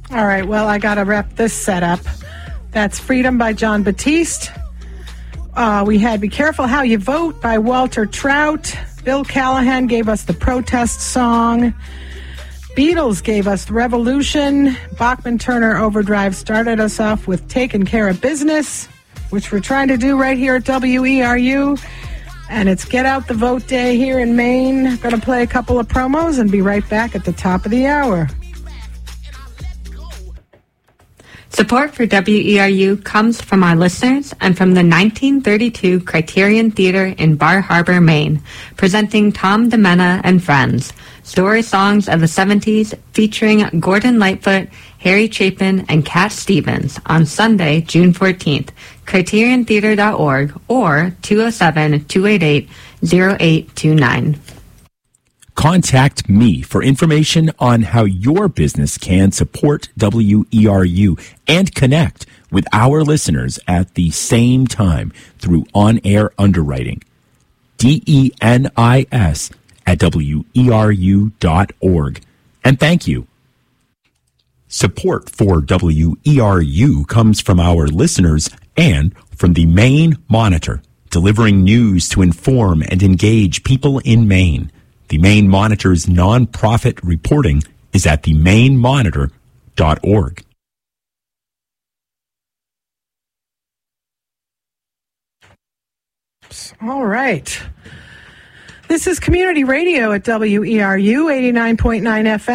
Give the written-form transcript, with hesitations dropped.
All right, well, I got to wrap this setup. That's Freedom by John Batiste. We had Be Careful How You Vote by Walter Trout. Bill Callahan gave us the protest song. Beatles gave us Revolution. Bachman Turner Overdrive started us off with Taking Care of Business, which we're trying to do right here at WERU. And it's Get Out the Vote Day here in Maine. I'm going to play a couple of promos and be right back at the top of the hour. Support for WERU comes from our listeners and from the 1932 Criterion Theater in Bar Harbor, Maine, presenting Tom DeMena and Friends, story songs of the 70s featuring Gordon Lightfoot, Harry Chapin, and Cat Stevens on Sunday, June 14th, CriterionTheater.org or 207-288-0829. Contact me for information on how your business can support WERU and connect with our listeners at the same time through on-air underwriting. DENIS@WERU.org. And thank you. Support for WERU comes from our listeners and from the Maine Monitor, delivering news to inform and engage people in Maine. The Maine Monitor's nonprofit reporting is at themainmonitor.org. All right. This is Community Radio at WERU 89.9 FM.